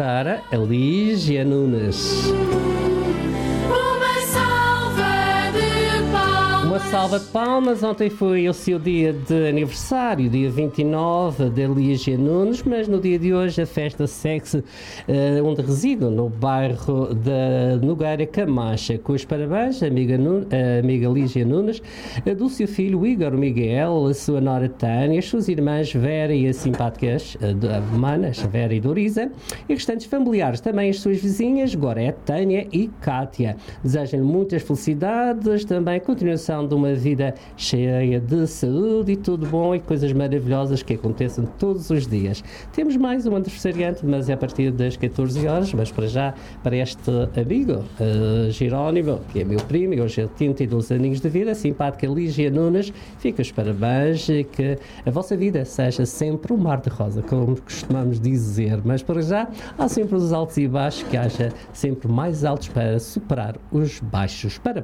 para a Lígia Nunes. Uma salva de palmas. Ontem foi o seu dia de aniversário, dia 29 da Lígia Nunes, mas no dia de hoje a festa segue-se onde reside, no bairro da Nogueira Camacha. Com os parabéns, a amiga Lígia Nunes, do seu filho Igor Miguel, a sua nora Tânia, as suas irmãs Vera e as simpáticas manas Vera e Doriza, e restantes familiares, também as suas vizinhas Gorete, Tânia e Cátia. Desejo-lhe muitas felicidades, também continuação de uma vida cheia de saúde e tudo bom e coisas maravilhosas que aconteçam todos os dias. Temos mais um aniversariante, mas é a partir das 14 horas, mas para já, para este amigo, Jerónimo, que é meu primo, e hoje é 32 aninhos de vida, simpática Lígia Nunes, fica os parabéns e que a vossa vida seja sempre um mar de rosa, como costumamos dizer, mas para já há sempre os altos e baixos, que haja sempre mais altos para superar os baixos. Parabéns.